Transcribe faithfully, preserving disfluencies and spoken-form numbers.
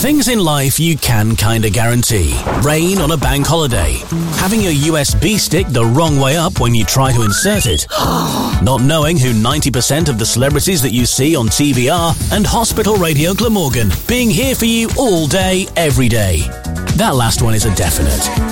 Things in life you can kinda guarantee. Rain on a bank holiday. Having your U S B stick the wrong way up when you try to insert it. Not knowing who ninety percent of the celebrities that you see on T V are. And Hospital Radio Glamorgan being here for you all day, every day. That last one is a definite.